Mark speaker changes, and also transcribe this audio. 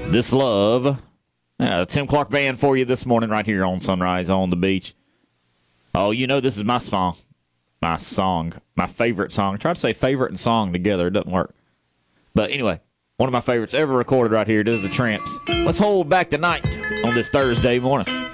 Speaker 1: This Love. Tim Clark Band for you this morning right here on Sunrise on the Beach. Oh, you know this is my song. My favorite song. I try to say favorite and song together. It doesn't work. But anyway, one of my favorites ever recorded right here. This is the Tramps. Let's hold back the night on this Thursday morning.